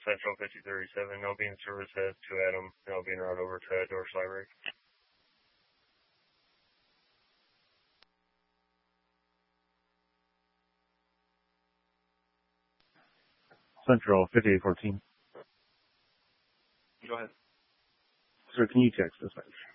Central 5037. I'll be in service at 2 Adam, and I'll be en route over to Dorsch Library. Central 5814. Go ahead. Sir, can you text dispatch?